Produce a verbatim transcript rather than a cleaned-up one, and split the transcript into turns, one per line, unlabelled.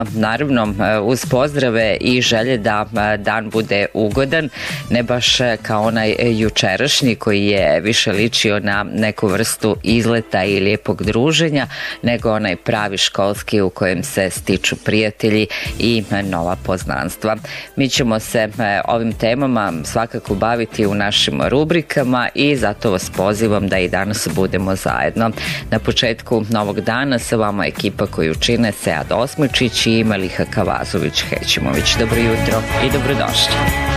Naravno, uz pozdrave i želje da dan bude ugodan, ne baš kao onaj jučerašnji koji je više ličio na neku vrstu izleta i lijepog druženja, nego onaj pravi školski u kojem se stiču prijatelji i nova poznanstva. Mi ćemo se ovim temama svakako baviti u našim rubrikama i zato vas pozivam da i danas budemo zajedno. Na početku novog dana sa vama ekipa koju čine Sead Osmičić i Meliha Kavazović-Hećimović. Dobro jutro i dobrodošli.